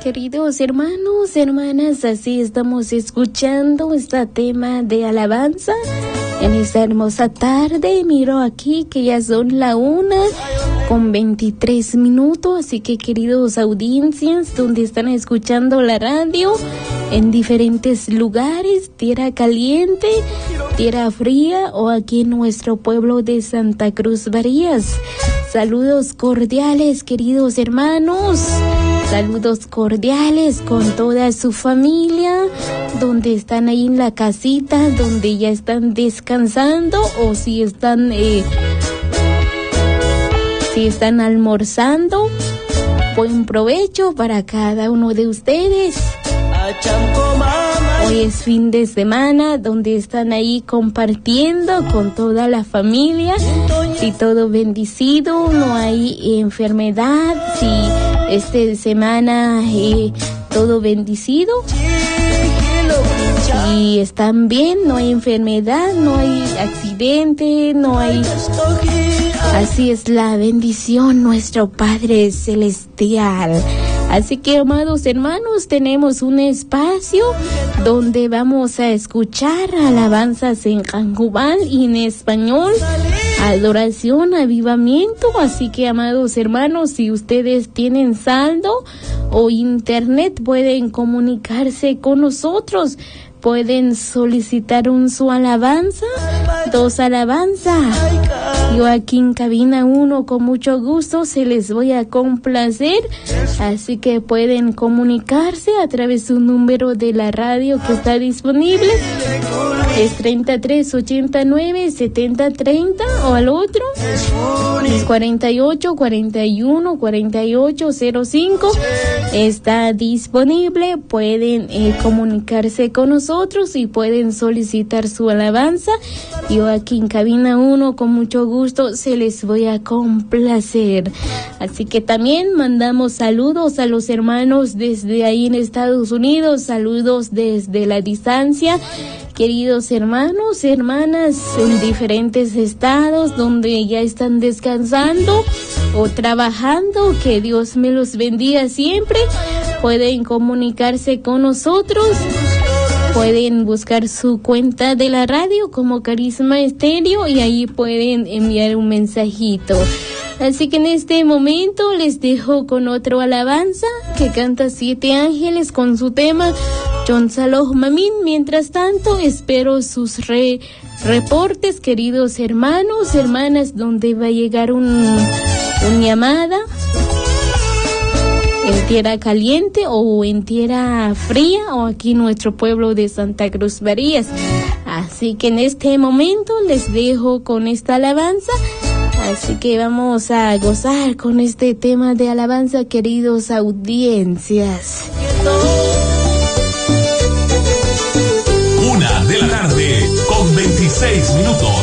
queridos hermanos, hermanas, así estamos escuchando este tema de alabanza en esta hermosa tarde. Miro aquí que ya son la 1:23, así que queridos audiencias, donde están escuchando la radio, en diferentes lugares, tierra caliente, tierra fría o aquí en nuestro pueblo de Santa Cruz Barías. Saludos cordiales, queridos hermanos. Saludos cordiales con toda su familia, donde están ahí en la casita, donde ya están descansando o si están almorzando. Buen provecho para cada uno de ustedes. Hoy es fin de semana, donde están ahí compartiendo con toda la familia. Si todo bendecido, no hay enfermedad. Si esta semana todo bendecido y están bien, no hay enfermedad, no hay accidente, no hay... Así es la bendición, nuestro Padre Celestial. Así que, amados hermanos, tenemos un espacio donde vamos a escuchar alabanzas en Cangubal y en español, adoración, avivamiento. Así que, amados hermanos, si ustedes tienen saldo o internet, pueden comunicarse con nosotros. Pueden solicitar su alabanza, 2 alabanzas. Yo aquí en cabina 1 con mucho gusto se les voy a complacer. Así que pueden comunicarse a través de un número de la radio que está disponible. Es 3389-7030 o al otro es 48-41-4805. Está disponible. Pueden comunicarse con nosotros y pueden solicitar su alabanza. Yo aquí en cabina 1 con mucho gusto se les voy a complacer. Así que también mandamos saludos a los hermanos desde ahí en Estados Unidos, saludos desde la distancia. Queridos hermanos, hermanas en diferentes estados donde ya están descansando o trabajando, que Dios me los bendiga siempre. Pueden comunicarse con nosotros. Pueden buscar su cuenta de la radio como Carisma Estéreo y ahí pueden enviar un mensajito. Así que en este momento les dejo con otro alabanza que canta Siete Ángeles con su tema John Saloh Mamin. Mientras tanto, espero sus reportes, queridos hermanos, hermanas, donde va a llegar una llamada en tierra caliente o en tierra fría o aquí en nuestro pueblo de Santa Cruz Barías. Así que en este momento les dejo con esta alabanza. Así que vamos a gozar con este tema de alabanza, queridos audiencias. 1:26 p.m.